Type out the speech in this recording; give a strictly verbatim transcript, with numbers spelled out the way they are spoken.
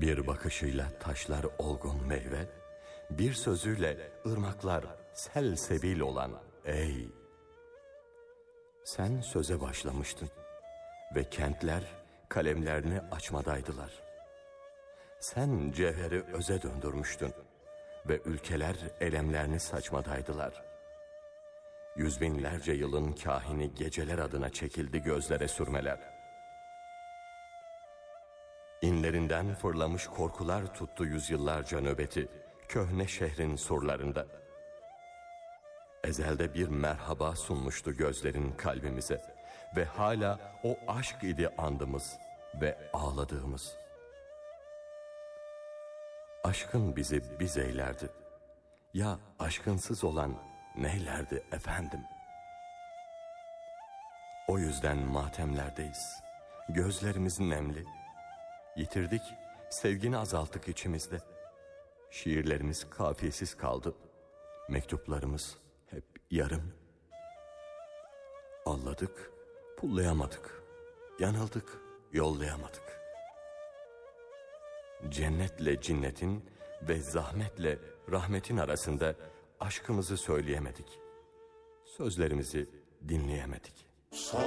Bir bakışıyla taşlar olgun meyve, bir sözüyle ırmaklar selsebil olan ey! Sen söze başlamıştın ve kentler kalemlerini açmadaydılar. Sen cevheri öze döndürmüştün ve ülkeler elemlerini saçmadaydılar. Yüz binlerce yılın kahini geceler adına çekildi gözlere sürmeler. İnlerinden fırlamış korkular tuttu yüzyıllarca nöbeti köhne şehrin surlarında. Ezelde bir merhaba sunmuştu gözlerin kalbimize ve hala o aşk idi andımız ve ağladığımız. Aşkın bizi biz eylerdi. Ya aşkınsız olan neylerdi efendim? O yüzden matemlerdeyiz. Gözlerimiz nemli. Yitirdik, sevgini azalttık içimizde. Şiirlerimiz kafiyesiz kaldı. Mektuplarımız hep yarım. Alladık, pullayamadık. Yanıldık, yollayamadık. Cennetle cinnetin ve zahmetle rahmetin arasında aşkımızı söyleyemedik. Sözlerimizi dinleyemedik.